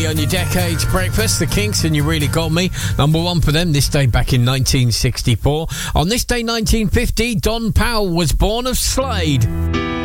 Early on your Decades Breakfast, The Kinks and You Really Got Me. Number one for them this day back in 1964. On this day 1950, Don Powell was born of Slade.